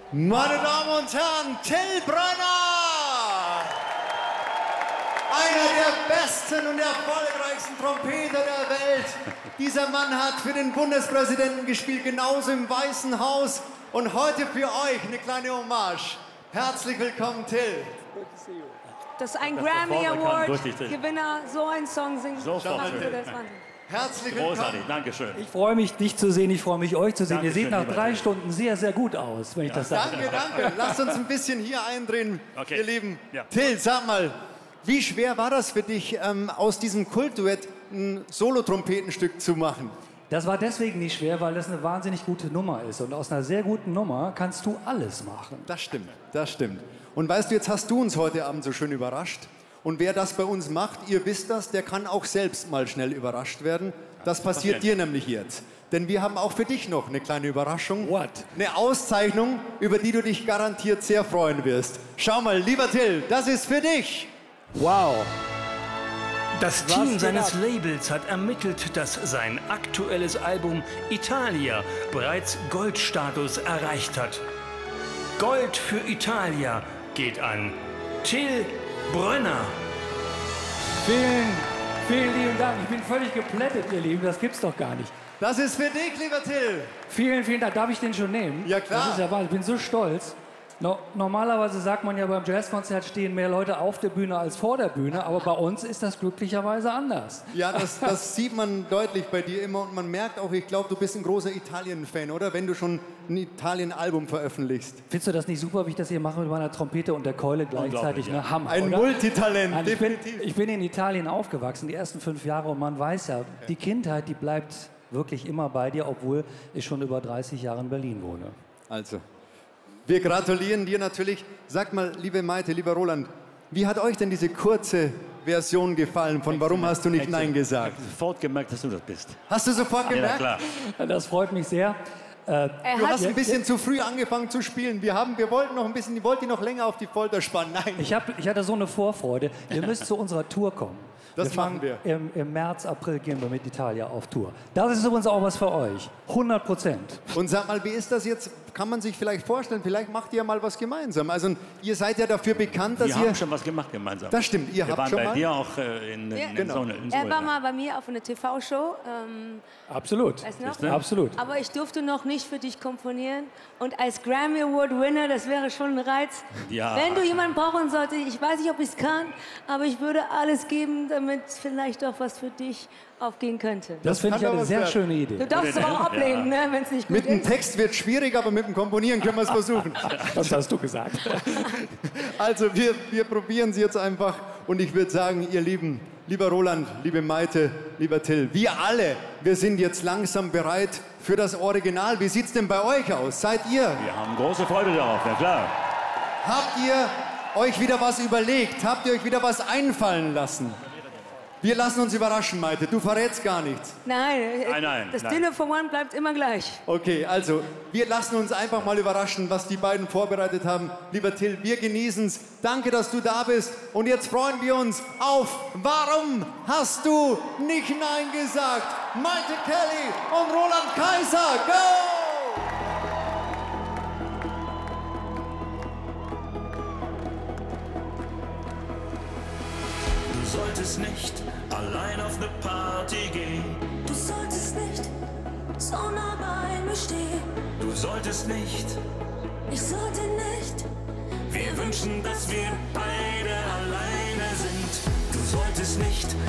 Meine Damen und Herren, Till Brönner! Einer der besten und erfolgreichsten Trompeter der Welt. Dieser Mann hat für den Bundespräsidenten gespielt, genauso im Weißen Haus. Und heute für euch eine kleine Hommage. Herzlich willkommen, Till. Dass ein Grammy Award-Gewinner so einen Song singt. Sofort. Herzlich willkommen. Großartig, danke schön. Ich freue mich, dich zu sehen, ich freue mich, euch zu sehen. Ihr seht nach lieber 3 Till. Stunden sehr, sehr gut aus, wenn ich das sage. Danke, danke. Lasst uns ein bisschen hier eindrehen, Okay. ihr Lieben. Ja. Till, sag mal, wie schwer war das für dich, aus diesem Kultduett ein Solo-Trompetenstück zu machen? Das war deswegen nicht schwer, weil das eine wahnsinnig gute Nummer ist. Und aus einer sehr guten Nummer kannst du alles machen. Das stimmt, das stimmt. Und weißt du, jetzt hast du uns heute Abend so schön überrascht. Und wer das bei uns macht, ihr wisst das, der kann auch selbst mal schnell überrascht werden. Das passiert dir nämlich jetzt. Denn wir haben auch für dich noch eine kleine Überraschung. What? Eine Auszeichnung, über die du dich garantiert sehr freuen wirst. Schau mal, lieber Till, das ist für dich. Wow. Das Team seines Labels hat ermittelt, dass sein aktuelles Album Italia bereits Goldstatus erreicht hat. Gold für Italia geht an Till Brönner. Vielen lieben Dank. Ich bin völlig geplättet, ihr Lieben. Das gibt's doch gar nicht. Das ist für dich, lieber Till. Vielen Dank. Darf ich den schon nehmen? Ja, klar. Das ist ja wahr. Ich bin so stolz. Normalerweise sagt man ja, beim Jazzkonzert stehen mehr Leute auf der Bühne als vor der Bühne, aber bei uns ist das glücklicherweise anders. Ja, das sieht man deutlich bei dir immer und man merkt auch, ich glaube, du bist ein großer Italien-Fan, oder? Wenn du schon ein Italien-Album veröffentlichst. Findest du das nicht super, wie ich das hier mache mit meiner Trompete und der Keule gleichzeitig? Ja. Ne? Hammer, Ein oder? Multitalent, Nein, definitiv. ich bin in Italien aufgewachsen, die ersten 5 Jahre, und man weiß ja, die Kindheit, die bleibt wirklich immer bei dir, obwohl ich schon über 30 Jahre in Berlin wohne. Also, wir gratulieren dir natürlich. Sag mal, liebe Maite, lieber Roland, wie hat euch denn diese kurze Version gefallen von Warum hast du nicht Nein gesagt? Ich habe sofort gemerkt, dass du das bist. Hast du sofort Ja, gemerkt? klar. Das freut mich sehr. Du hast ein bisschen zu früh angefangen zu spielen. Wir wollten noch ein bisschen, die wollten noch länger auf die Folter spannen. Nein. Ich hatte so eine Vorfreude. Ihr müsst zu unserer Tour kommen. Das machen wir. Im März, April gehen wir mit Italia auf Tour. Das ist übrigens auch was für euch. 100%. Und sag mal, wie ist das jetzt? Kann man sich vielleicht vorstellen, vielleicht macht ihr ja mal was gemeinsam. Also ihr seid ja dafür bekannt, dass Wir ihr... haben schon was gemacht gemeinsam. Das stimmt, ihr Wir habt waren schon bei mal... dir auch in Genau. Sonne. Er war mal bei mir auf einer TV-Show. Absolut. Weißt du noch? du? Absolut. Aber ich durfte noch nicht für dich komponieren. Und als Grammy Award Winner, das wäre schon ein Reiz. Ja. Wenn du jemanden brauchen solltest, ich weiß nicht, ob ich es kann, aber ich würde alles geben, damit vielleicht doch was für dich aufgehen könnte. Das finde ich kann doch eine was sehr werden. schöne Idee. Du darfst es aber auch ablehnen, ne, wenn es nicht gut Mit dem ist. Text wird es schwierig, aber mit dem Komponieren können wir es versuchen. Das hast du gesagt. Also wir probieren es jetzt einfach. Und ich würde sagen, ihr Lieben, lieber Roland, liebe Maite, lieber Till, wir alle, wir sind jetzt langsam bereit für das Original. Wie sieht es denn bei euch aus? Seid ihr? Wir haben große Freude darauf, ja klar. Habt ihr euch wieder was überlegt? Habt ihr euch wieder was einfallen lassen? Wir lassen uns überraschen, Maite. Du verrätst gar nichts. Nein, Nein, das nein. Telefon bleibt immer gleich. Okay, also wir lassen uns einfach mal überraschen, was die beiden vorbereitet haben. Lieber Till, wir genießen es. Danke, dass du da bist. Und jetzt freuen wir uns auf Warum hast du nicht Nein gesagt? Maite Kelly und Roland Kaiser. Go! Du solltest nicht allein auf eine Party gehen. Du solltest nicht so nah bei mir stehen. Du solltest nicht. Ich sollte nicht. Wir wünschen, dass wir beide alleine sind. Du solltest nicht